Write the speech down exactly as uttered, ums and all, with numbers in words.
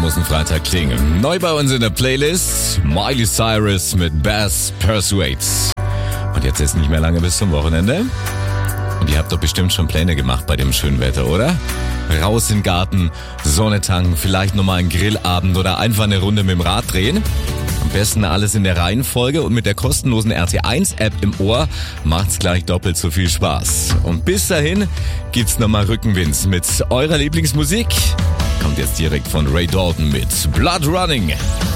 kostenlosen Freitag klingen. Neu bei uns in der Playlist Miley Cyrus mit Bass Persuade. Und jetzt ist nicht mehr lange bis zum Wochenende. Und ihr habt doch bestimmt schon Pläne gemacht bei dem schönen Wetter, oder? Raus in den Garten, Sonne tanken, vielleicht nochmal einen Grillabend oder einfach eine Runde mit dem Rad drehen. Am besten alles in der Reihenfolge und mit der kostenlosen R T eins App im Ohr macht's gleich doppelt so viel Spaß. Und bis dahin gibt's nochmal Rückenwind mit eurer Lieblingsmusik. Kommt jetzt direkt von Ray Dalton mit Blood Running.